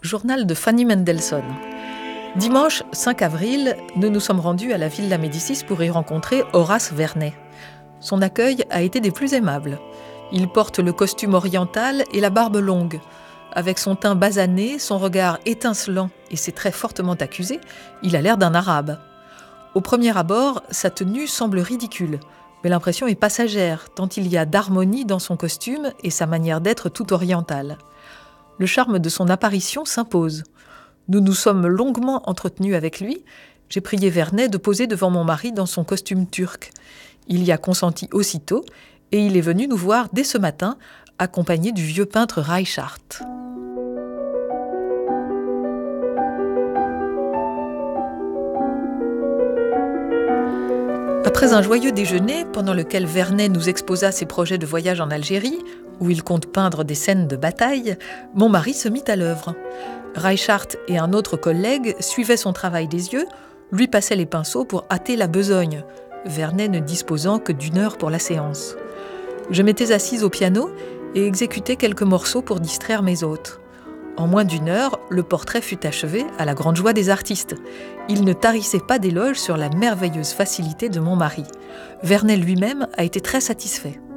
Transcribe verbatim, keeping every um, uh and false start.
Journal de Fanny Mendelssohn. Dimanche cinq avril, nous nous sommes rendus à la Villa Médicis pour y rencontrer Horace Vernet. Son accueil a été des plus aimables. Il porte le costume oriental et la barbe longue. Avec son teint basané, son regard étincelant et ses traits fortement accusés, il a l'air d'un arabe. Au premier abord, sa tenue semble ridicule, mais l'impression est passagère, tant il y a d'harmonie dans son costume et sa manière d'être tout orientale. Le charme de son apparition s'impose. Nous nous sommes longuement entretenus avec lui. J'ai prié Vernet de poser devant mon mari dans son costume turc. Il y a consenti aussitôt et il est venu nous voir dès ce matin, accompagné du vieux peintre Reichhardt. Après un joyeux déjeuner, pendant lequel Vernet nous exposa ses projets de voyage en Algérie, où il compte peindre des scènes de bataille, mon mari se mit à l'œuvre. Reichhardt et un autre collègue suivaient son travail des yeux, lui passaient les pinceaux pour hâter la besogne, Vernet ne disposant que d'une heure pour la séance. Je m'étais assise au piano et exécutais quelques morceaux pour distraire mes hôtes. En moins d'une heure, le portrait fut achevé à la grande joie des artistes. Il ne tarissait pas d'éloges sur la merveilleuse facilité de mon mari. Vernet lui-même a été très satisfait.